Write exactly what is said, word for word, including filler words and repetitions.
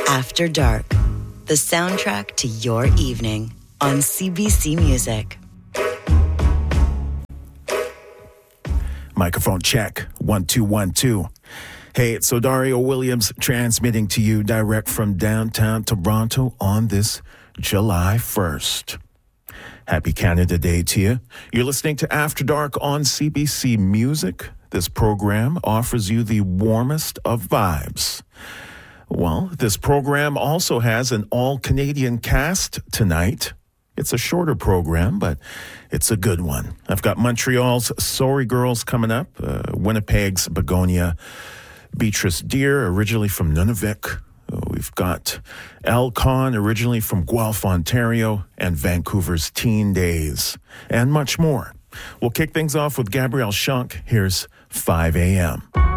After Dark, the soundtrack to your evening on C B C Music. Microphone check, one, two, one, two. Hey, it's Odario Williams transmitting to you direct from downtown Toronto on this July first. Happy Canada Day to you. You're listening to After Dark on C B C Music. This program offers you the warmest of vibes. Well, this program also has an all-Canadian cast tonight. It's a shorter program, but it's a good one. I've got Montreal's Sorry Girls coming up, uh, Winnipeg's Begonia, Beatrice Deer, originally from Nunavik. Uh, we've got Al Khan, originally from Guelph, Ontario, and Vancouver's Teen Days, and much more. We'll kick things off with Gabrielle Schunk. Here's five a.m.